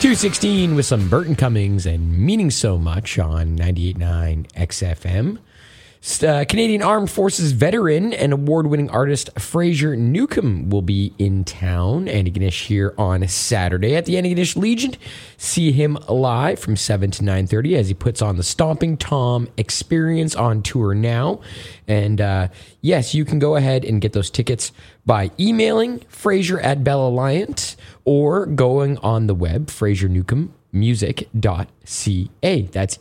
2:16 with some Burton Cummings and Meaning So Much on 98.9 XFM. Canadian Armed Forces veteran and award-winning artist Fraser Newcomb will be in town, Antigonish, here on Saturday at the Antigonish Legion. See him live from 7 to 9:30 as he puts on the Stomping Tom Experience on tour now. And yes, you can go ahead and get those tickets by emailing Fraser@BellAlliant or going on the web, FraserNewcombMusic.ca. That's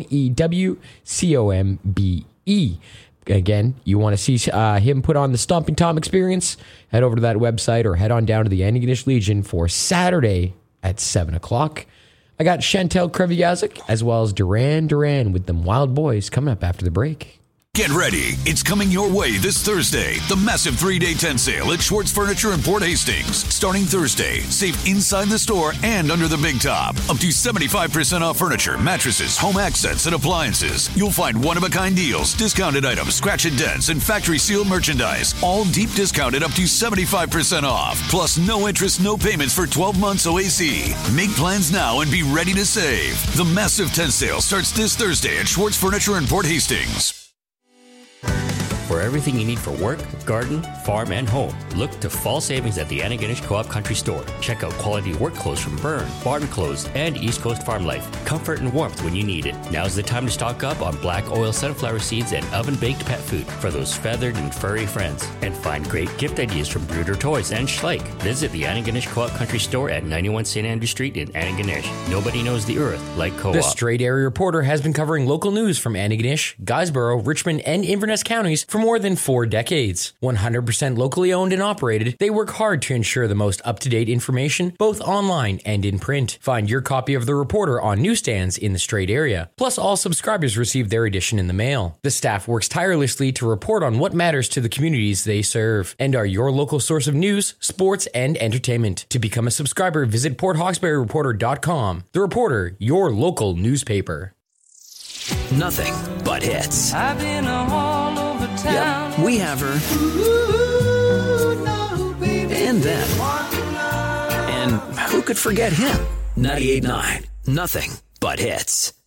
NEWCOMBE. Again, you want to see him put on the Stomping Tom Experience, head over to that website or head on down to the Antigonish Legion for Saturday at 7 o'clock. I got Chantel Kreviazik as well as Duran Duran with them Wild Boys coming up after the break. Get ready. It's coming your way this Thursday. The massive 3-day tent sale at Schwartz Furniture in Port Hastings. Starting Thursday, save inside the store and under the big top. Up to 75% off furniture, mattresses, home accents, and appliances. You'll find one-of-a-kind deals, discounted items, scratch and dents, and factory sealed merchandise. All deep discounted up to 75% off. Plus no interest, no payments for 12 months OAC. Make plans now and be ready to save. The massive tent sale starts this Thursday at Schwartz Furniture in Port Hastings. For everything you need for work, garden, farm, and home, look to fall savings at the Antigonish Co-op Country Store. Check out quality work clothes from Byrne, Barton Clothes, and East Coast Farm Life. Comfort and warmth when you need it. Now's the time to stock up on black oil sunflower seeds and oven-baked pet food for those feathered and furry friends. And find great gift ideas from Bruder Toys and Schleich. Visit the Antigonish Co-op Country Store at 91 St. Andrew Street in Antigonish. Nobody knows the earth like Co-op. The Straight Area Reporter has been covering local news from Antigonish, Guysborough, Richmond, and Inverness counties for more than 4 decades. 100% locally owned and operated, they work hard to ensure the most up-to-date information, both online and in print. Find your copy of The Reporter on newsstands in the Straight Area. Plus, all subscribers receive their edition in the mail. The staff works tirelessly to report on what matters to the communities they serve and are your local source of news, sports, and entertainment. To become a subscriber, visit PortHawkesburyReporter.com. The Reporter, your local newspaper. Nothing but hits. I've been all over town. Yep, we have her. Ooh, no, baby. And them. And who could forget him? 98.9. Nothing but hits.